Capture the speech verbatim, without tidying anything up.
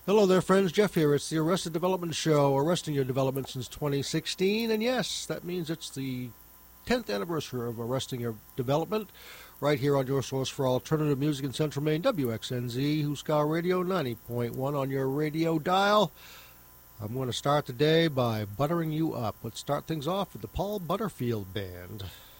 Hello there, friends. Jeff here. It's the Arrested Development Show, arresting your development since twenty sixteen. And yes, that means it's the tenth anniversary of Arresting Your Development, right here on your source for alternative music in Central Maine, W X N Z, Huskar Radio, ninety point one on your radio dial. I'm going to start the day by buttering you up. Let's start things off with the Paul Butterfield Band.